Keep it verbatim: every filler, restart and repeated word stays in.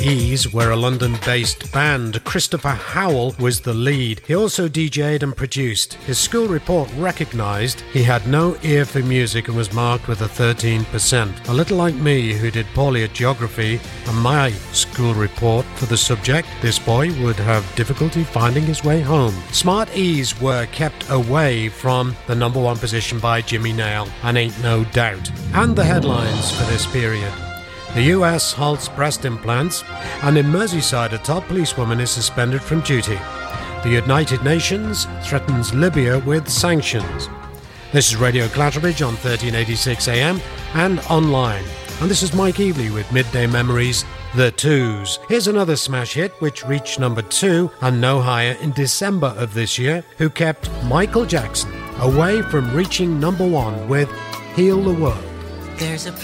Ease were a London-based band. Christopher Howell was the lead. He also D J'd and produced. His school report recognised he had no ear for music and was marked with a thirteen percent. A little like me, who did poorly at geography, and my school report for the subject, this boy would have difficulty finding his way home. Smart Ease were kept away from the number one position by Jimmy Nail, and Ain't No Doubt. And the headlines for this period. The U S halts breast implants, and in Merseyside a top policewoman is suspended from duty. The United Nations threatens Libya with sanctions. This is Radio Clatterbridge on thirteen eighty-six A M and online. And this is Mike Evely with Midday Memories, The Twos. Here's another smash hit which reached number two and no higher in December of this year, who kept Michael Jackson away from reaching number one with Heal the World. There's a